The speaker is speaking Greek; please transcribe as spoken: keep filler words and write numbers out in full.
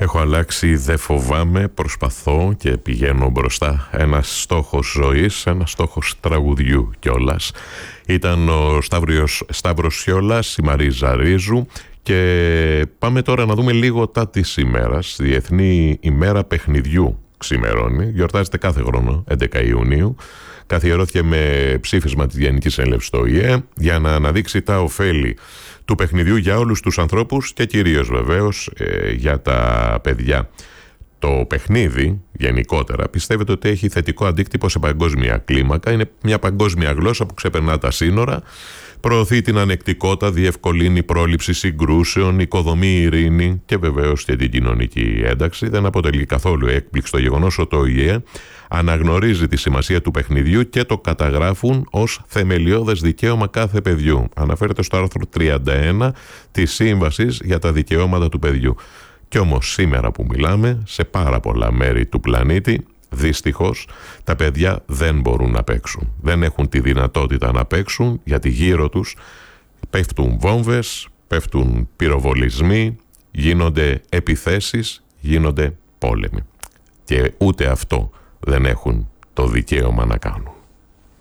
Έχω αλλάξει, δεν φοβάμαι, προσπαθώ και πηγαίνω μπροστά. Ένας στόχος ζωής, ένας στόχος τραγουδιού κιόλας. Ήταν ο Σταύρος, Σταύρος Σιόλας, η Μαρίζα Ρίζου. Και πάμε τώρα να δούμε λίγο τα της ημέρας. Διεθνή ημέρα παιχνιδιού ξημερώνει. Γιορτάζεται κάθε χρόνο, έντεκα Ιουνίου. Καθιερώθηκε με ψήφισμα της Γενικής Συνέλευσης του Ο Η Ε για να αναδείξει τα ωφέλη του παιχνιδιού για όλους τους ανθρώπους και κυρίως βεβαίως ε, για τα παιδιά. Το παιχνίδι γενικότερα πιστεύετε ότι έχει θετικό αντίκτυπο σε παγκόσμια κλίμακα. Είναι μια παγκόσμια γλώσσα που ξεπερνά τα σύνορα, προωθεί την ανεκτικότητα, διευκολύνει πρόληψη συγκρούσεων, οικοδομεί ειρήνη και βεβαίως και την κοινωνική ένταξη. Δεν αποτελεί καθόλου έκπληξη το γεγονός ότι το Ο Η Ε αναγνωρίζει τη σημασία του παιχνιδιού και το καταγράφουν ως θεμελιώδες δικαίωμα κάθε παιδιού. Αναφέρεται στο άρθρο τριάντα ένα της Σύμβασης για τα Δικαιώματα του Παιδιού. Κι όμως σήμερα που μιλάμε, σε πάρα πολλά μέρη του πλανήτη, δυστυχώς, τα παιδιά δεν μπορούν να παίξουν. Δεν έχουν τη δυνατότητα να παίξουν γιατί γύρω τους πέφτουν βόμβες, πέφτουν πυροβολισμοί, γίνονται επιθέσεις, γίνονται πόλεμοι. Και ούτε αυτό δεν έχουν το δικαίωμα να κάνουν.